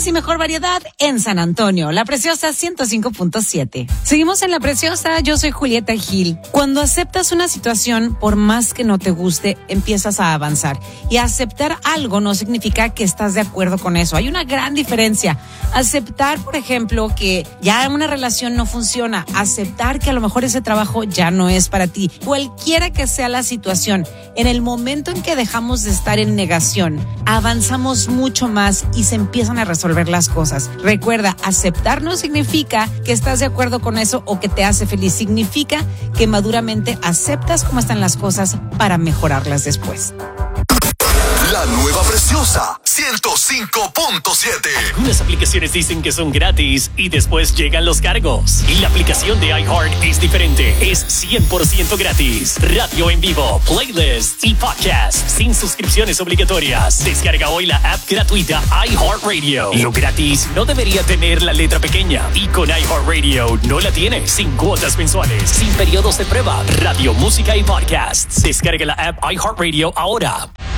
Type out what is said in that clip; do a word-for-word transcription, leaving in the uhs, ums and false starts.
más y mejor variedad en San Antonio, La Preciosa ciento cinco punto siete. Seguimos en La Preciosa, yo soy Julieta Gil. Cuando aceptas una situación, por más que no te guste, empiezas a avanzar. Y aceptar algo no significa que estás de acuerdo con eso. Hay una gran diferencia. Aceptar, por ejemplo, que ya una relación no funciona. Aceptar que a lo mejor ese trabajo ya no es para ti. Cualquiera que sea la situación, en el momento en que dejamos de estar en negación, avanzamos mucho más y se empiezan a resolver las cosas. Recuerda, aceptar no significa que estás de acuerdo con eso o que te hace feliz. Significa que maduramente aceptas cómo están las cosas para mejorarlas después. La nueva Preciosa ciento cinco punto siete. Algunas aplicaciones dicen que son gratis y después llegan los cargos. Y la aplicación de iHeart es diferente. Es cien por ciento gratis. Radio en vivo, playlists y podcasts sin suscripciones obligatorias. Descarga hoy la app gratuita iHeartRadio. Lo gratis no debería tener la letra pequeña. Y con iHeartRadio no la tiene. Sin cuotas mensuales, sin periodos de prueba. Radio, música y podcasts. Descarga la app iHeartRadio ahora.